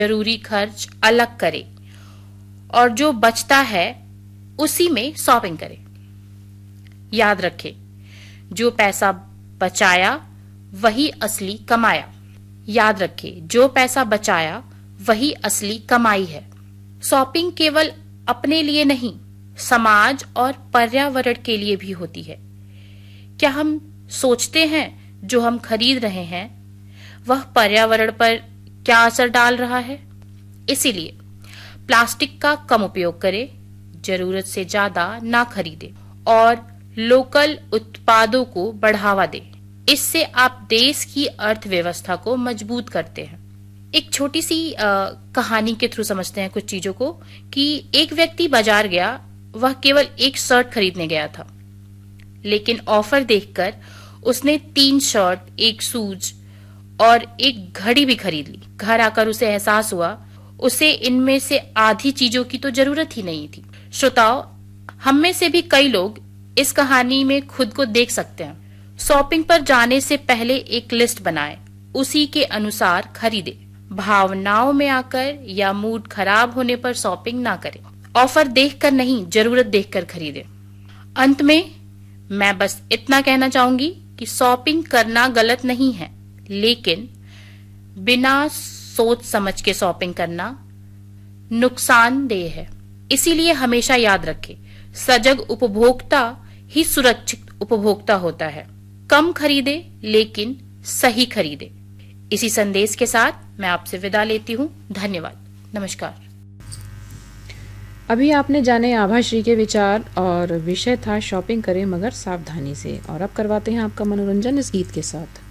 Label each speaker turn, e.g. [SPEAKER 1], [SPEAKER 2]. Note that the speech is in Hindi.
[SPEAKER 1] जरूरी खर्च अलग करें और जो बचता है उसी में शॉपिंग करें। याद रखें, जो पैसा बचाया वही असली कमाया। याद रखें, जो पैसा बचाया वही असली कमाई है। शॉपिंग केवल अपने लिए नहीं, समाज और पर्यावरण के लिए भी होती है। क्या हम सोचते हैं जो हम खरीद रहे हैं वह पर्यावरण पर क्या असर डाल रहा है? इसीलिए प्लास्टिक का कम उपयोग करें, जरूरत से ज्यादा ना खरीदें और लोकल उत्पादों को बढ़ावा दें। इससे आप देश की अर्थव्यवस्था को मजबूत करते हैं। एक छोटी सी कहानी के थ्रू समझते हैं कुछ चीजों को कि एक व्यक्ति बाजार गया। वह केवल एक शर्ट खरीदने गया था, लेकिन ऑफर देखकर उसने 3 शर्ट, 1 शूज और एक घड़ी भी खरीद ली। घर आकर उसे एहसास हुआ उसे इनमें से आधी चीजों की तो जरूरत ही नहीं थी। श्रोताओ, हम में से भी कई लोग इस कहानी में खुद को देख सकते हैं। शॉपिंग पर जाने से पहले एक लिस्ट बनाएं, उसी के अनुसार खरीदें। भावनाओं में आकर या मूड खराब होने पर शॉपिंग ना करें। ऑफर देखकर नहीं, जरूरत देखकर खरीदें। अंत में मैं बस इतना कहना चाहूंगी कि शॉपिंग करना गलत नहीं है, लेकिन बिना सोच समझ के शॉपिंग करना नुकसानदेह है। इसीलिए हमेशा याद रखें, सजग उपभोक्ता ही सुरक्षित उपभोक्ता होता है। कम खरीदे लेकिन सही खरीदे। इसी संदेश के साथ मैं आपसे विदा लेती हूँ। धन्यवाद। नमस्कार।
[SPEAKER 2] अभी आपने जाने आभाश्री के विचार और विषय था शॉपिंग करें मगर सावधानी से। और अब करवाते हैं आपका मनोरंजन इस गीत के साथ।